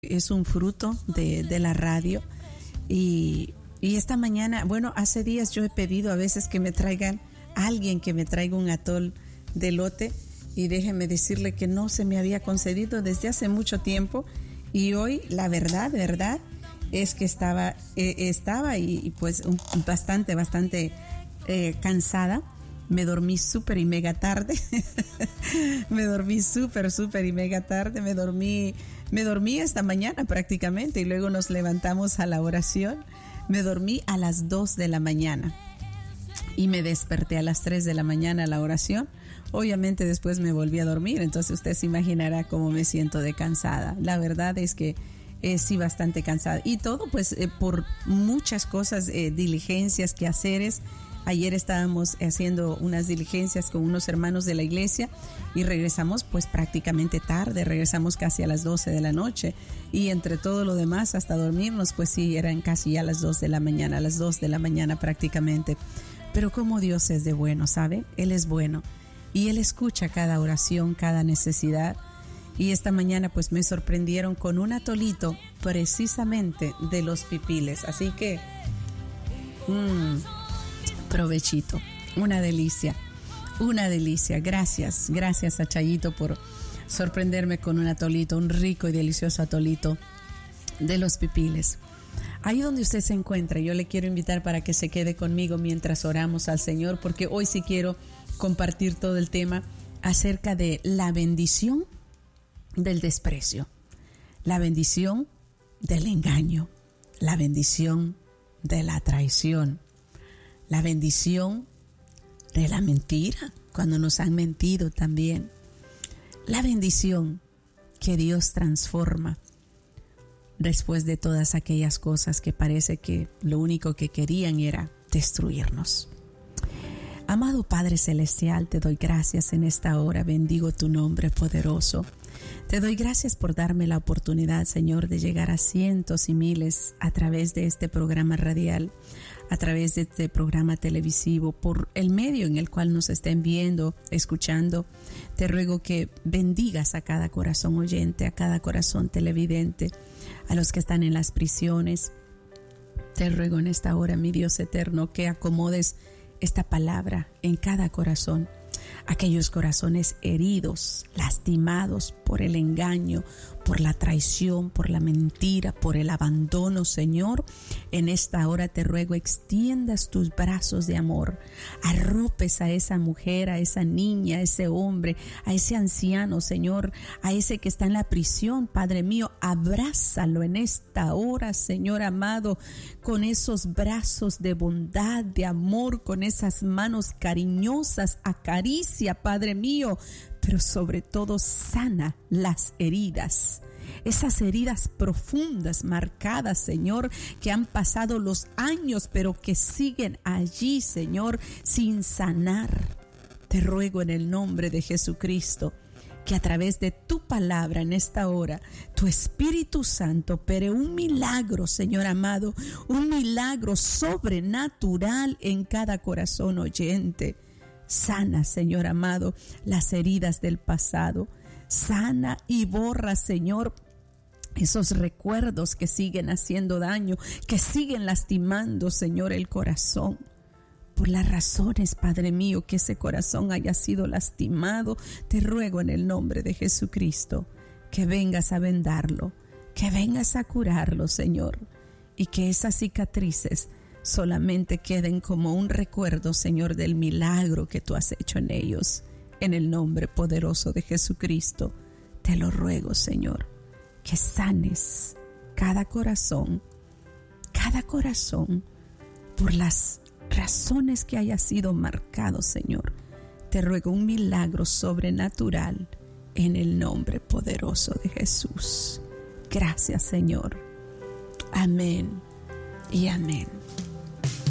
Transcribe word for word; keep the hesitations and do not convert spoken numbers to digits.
es un fruto de, de la radio y, y esta mañana, bueno, hace días yo he pedido a veces que me traigan alguien que me traiga un atol de elote y déjeme decirle que no se me había concedido desde hace mucho tiempo y hoy la verdad, verdad es que estaba, eh, estaba y, y pues un, bastante, bastante eh, cansada. Me dormí súper y mega tarde. me dormí súper, súper y mega tarde. Me dormí, me dormí esta mañana prácticamente y luego nos levantamos a la oración. Me dormí a las dos de la mañana y me desperté a las tres de la mañana a la oración. Obviamente después me volví a dormir, entonces usted se imaginará cómo me siento de cansada. La verdad es que eh, sí, bastante cansada. Y todo pues eh, por muchas cosas, eh, diligencias, quehaceres. Ayer estábamos haciendo unas diligencias con unos hermanos de la iglesia y regresamos pues prácticamente tarde, regresamos casi a las doce de la noche y entre todo lo demás hasta dormirnos pues sí, eran casi ya las dos de la mañana, a las dos de la mañana prácticamente. Pero como Dios es de bueno, ¿sabe? Él es bueno y Él escucha cada oración, cada necesidad. Y esta mañana pues me sorprendieron con un atolito precisamente de los pipiles, así que... Mmm, provechito, una delicia, una delicia. Gracias, gracias a Chayito por sorprenderme con un atolito, un rico y delicioso atolito de los pipiles. Ahí donde usted se encuentra, yo le quiero invitar para que se quede conmigo mientras oramos al Señor, porque hoy sí quiero compartir todo el tema acerca de la bendición del desprecio, la bendición del engaño, la bendición de la traición, la bendición de la mentira, cuando nos han mentido también. La bendición que Dios transforma después de todas aquellas cosas que parece que lo único que querían era destruirnos. Amado Padre Celestial, te doy gracias en esta hora, bendigo tu nombre poderoso. Te doy gracias por darme la oportunidad, Señor, de llegar a cientos y miles a través de este programa radial, a través de este programa televisivo, por el medio en el cual nos estén viendo, escuchando. Te ruego que bendigas a cada corazón oyente, a cada corazón televidente, a los que están en las prisiones. Te ruego en esta hora, mi Dios eterno, que acomodes esta palabra en cada corazón. Aquellos corazones heridos, lastimados por el engaño, por la traición, por la mentira, por el abandono, Señor, en esta hora te ruego extiendas tus brazos de amor, arropes a esa mujer, a esa niña, a ese hombre, a ese anciano, Señor, a ese que está en la prisión, Padre mío, abrázalo en esta hora, Señor amado, con esos brazos de bondad, de amor, con esas manos cariñosas, acaricia, Padre mío, pero sobre todo sana las heridas, esas heridas profundas, marcadas, Señor, que han pasado los años, pero que siguen allí, Señor, sin sanar. Te ruego en el nombre de Jesucristo, que a través de tu palabra en esta hora, tu Espíritu Santo opere un milagro, Señor amado, un milagro sobrenatural en cada corazón oyente. Sana, Señor amado, las heridas del pasado. Sana y borra, Señor, esos recuerdos que siguen haciendo daño, que siguen lastimando, Señor, el corazón. Por las razones, Padre mío, que ese corazón haya sido lastimado, te ruego en el nombre de Jesucristo que vengas a vendarlo, que vengas a curarlo, Señor, y que esas cicatrices solamente queden como un recuerdo, Señor, del milagro que tú has hecho en ellos. En el nombre poderoso de Jesucristo, te lo ruego, Señor, que sanes cada corazón, cada corazón, por las razones que haya sido marcado, Señor. Te ruego un milagro sobrenatural en el nombre poderoso de Jesús. Gracias, Señor. Amén y amén.